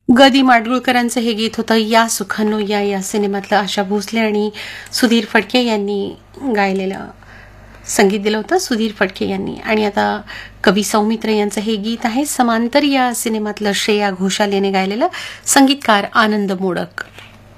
ग. माडगुळकरांचं हे गीत होतं या सुखानो या सिनेमातलं. आशा भोसले आणि सुधीर फडके यांनी गायलेलं संगीत दिलं होतं, सुधीर फडके यांनी. आणि आता कवी सौमित्र यांचं हे गीत आहे समांतर या सिनेमातलं, श्रेया घोषाल याने गायलेलं, संगीतकार आनंद मोडक.